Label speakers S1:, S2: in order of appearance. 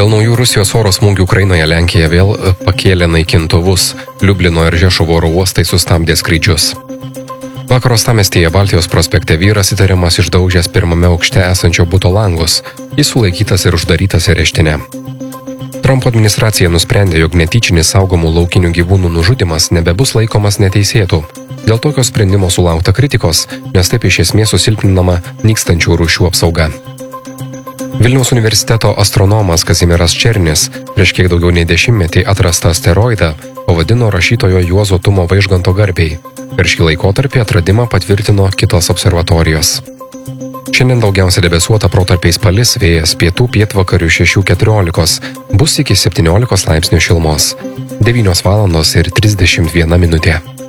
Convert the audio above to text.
S1: Dėl naujų Rusijos oro smūgių Ukrainoje Lenkija vėl pakėlė naikintuvus. Liublino ir Žešovo oro uostai sustabdė skrydžius. Vakar uostamiestyje Baltijos prospekte vyras įtariamas išdaužęs pirmame aukšte esančio buto langus. Jis sulaikytas ir uždarytas areštinę. Trumpo administracija nusprendė, jog netyčinis saugomų laukinių gyvūnų nužudymas nebebus laikomas neteisėtu. Dėl tokio sprendimo sulaukta kritikos, nes taip iš esmės susilpninama nykstančių rūšių apsauga. Vilniaus universiteto astronomas Kazimieras Černis prieš kiek daugiau nei 10 atrastą asteroidą pavadino rašytojo Juozo Tumo Vaižganto garbei. Per šį laikotarpį atradimą patvirtino kitos observatorijos. Šiandien daugiausia debesuota protarpiais palis, vėjas pietų pietvakarių 6–14, bus iki 17 laipsnių šilumos. 9:31 min.